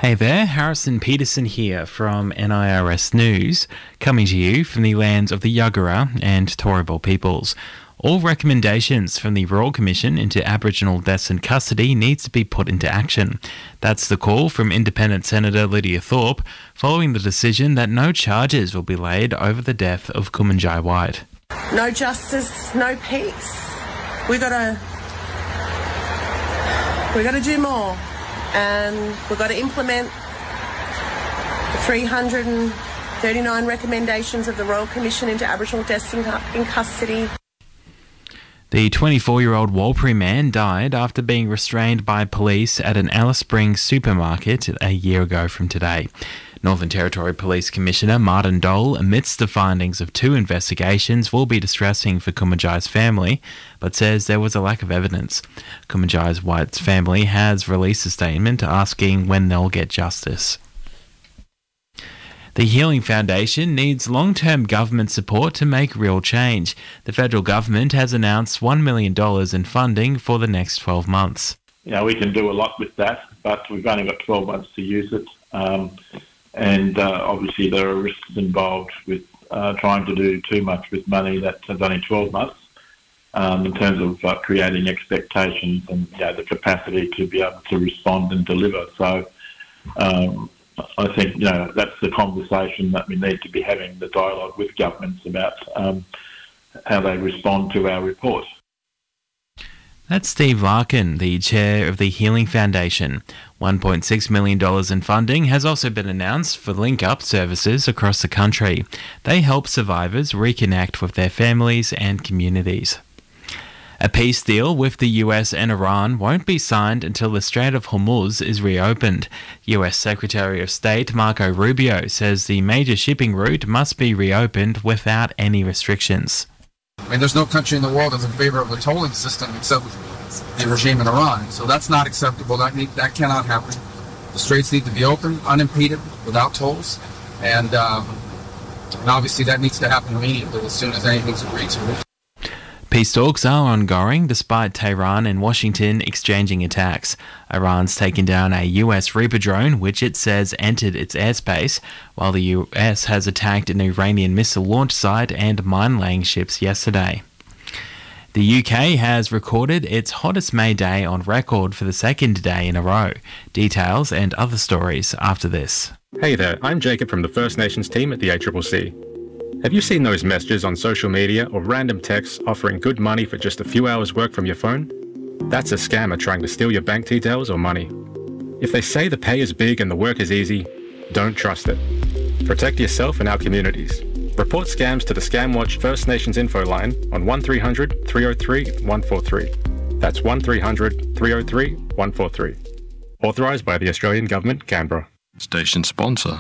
Hey there, Harrison Peterson here from NIRS News, coming to you from the lands of the Yagara and Turrbal peoples. All recommendations from the Royal Commission into Aboriginal deaths in custody needs to be put into action. That's the call from Independent Senator Lydia Thorpe, following the decision that no charges will be laid over the death of Kumanjai White. No justice, no peace. We've got to do more. And we've got to implement the 339 recommendations of the Royal Commission into Aboriginal deaths in custody. The 24-year-old Warlpiri man died after being restrained by police at an Alice Springs supermarket a year ago from today. Northern Territory Police Commissioner Martin Dole admits the findings of two investigations will be distressing for Kumanjai's family, but says there was a lack of evidence. Kumanjai White's family has released a statement asking when they'll get justice. The Healing Foundation needs long-term government support to make real change. The federal government has announced $1 million in funding for the next 12 months. We can do a lot with that, but we've only got 12 months to use it. And obviously there are risks involved with trying to do too much with money that has only 12 months in terms of creating expectations and the capacity to be able to respond and deliver. So I think that's the conversation that we need to be having, the dialogue with governments about how they respond to our report. That's Steve Larkin, the chair of the Healing Foundation. $1.6 million in funding has also been announced for link-up services across the country. They help survivors reconnect with their families and communities. A peace deal with the US and Iran won't be signed until the Strait of Hormuz is reopened. US Secretary of State Marco Rubio says the major shipping route must be reopened without any restrictions. There's no country in the world that's in favor of the tolling system except the regime in Iran. So that's not acceptable. That cannot happen. The straits need to be open, unimpeded, without tolls. And obviously that needs to happen immediately as soon as anything's agreed to. Peace talks are ongoing despite Tehran and Washington exchanging attacks. Iran's taken down a US Reaper drone, which it says entered its airspace, while the US has attacked an Iranian missile launch site and mine-laying ships yesterday. The UK has recorded its hottest May day on record for the second day in a row. Details and other stories after this. Hey there, I'm Jacob from the First Nations team at the ACCC. Have you seen those messages on social media or random texts offering good money for just a few hours work from your phone? That's a scammer trying to steal your bank details or money. If they say the pay is big and the work is easy, don't trust it. Protect yourself and our communities. Report scams to the ScamWatch First Nations info line on 1300 303 143. That's 1300 303 143. Authorised by the Australian Government, Canberra. Station sponsor.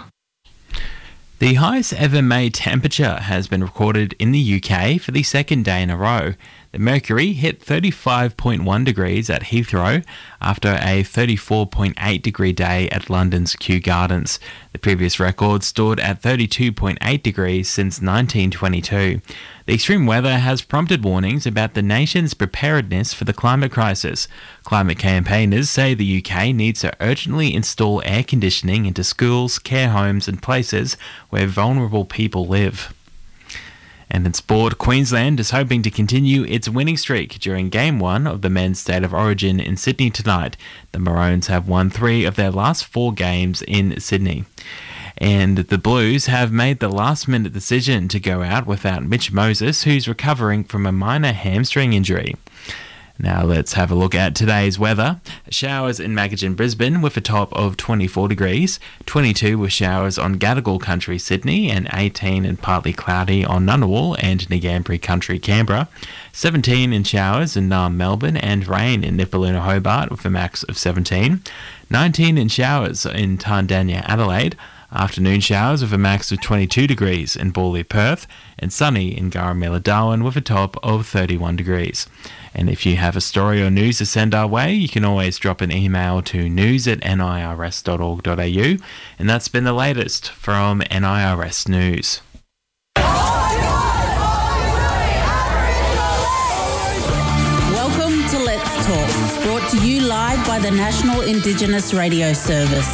The highest ever May temperature has been recorded in the UK for the second day in a row. The mercury hit 35.1 degrees at Heathrow after a 34.8 degree day at London's Kew Gardens. The previous record stood at 32.8 degrees since 1922. The extreme weather has prompted warnings about the nation's preparedness for the climate crisis. Climate campaigners say the UK needs to urgently install air conditioning into schools, care homes and places where vulnerable people live. And in sport, Queensland is hoping to continue its winning streak during Game 1 of the Men's State of Origin in Sydney tonight. The Maroons have won 3 of their last 4 games in Sydney. And the Blues have made the last-minute decision to go out without Mitch Moses, who's recovering from a minor hamstring injury. Now let's have a look at today's weather. Showers in Magadan, Brisbane with a top of 24 degrees, 22 with showers on Gadigal Country, Sydney, and 18 and partly cloudy on Ngunnawal and Ngambri Country, Canberra, 17 in showers in Naarm, Melbourne, and rain in Nipaluna, Hobart with a max of 17, 19 in showers in Tandanya, Adelaide, afternoon showers with a max of 22 degrees in Bawley, Perth, and sunny in Garamela, Darwin with a top of 31 degrees. And if you have a story or news to send our way, you can always drop an email to news@nirs.org.au. And that's been the latest from NIRS News. Welcome to Let's Talk, brought to you live by the National Indigenous Radio Service.